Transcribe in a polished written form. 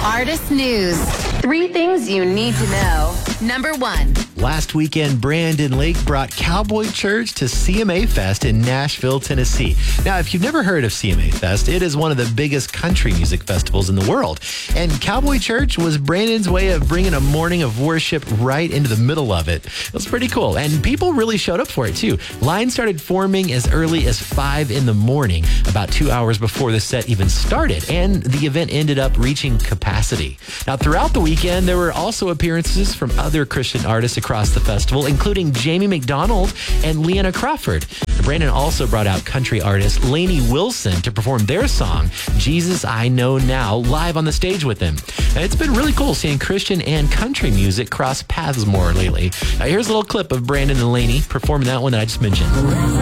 Artist News. 3 things you need to know. Number 1. Last weekend, Brandon Lake brought Cowboy Church to CMA Fest in Nashville, Tennessee. Now, if you've never heard of CMA Fest, it is one of the biggest country music festivals in the world. And Cowboy Church was Brandon's way of bringing a morning of worship right into the middle of it. It was pretty cool. And people really showed up for it, too. Lines started forming as early as 5 in the morning, about 2 hours before the set even started. And the event ended up reaching capacity. Now, throughout the weekend, there were also appearances from other Christian artists across the festival, including Jamie McDonald and Leanna Crawford. Brandon also brought out country artist Lainey Wilson to perform their song, Jesus I Know Now, live on the stage with him. And it's been really cool seeing Christian and country music cross paths more lately. Here's a little clip of Brandon and Lainey performing that one that I just mentioned.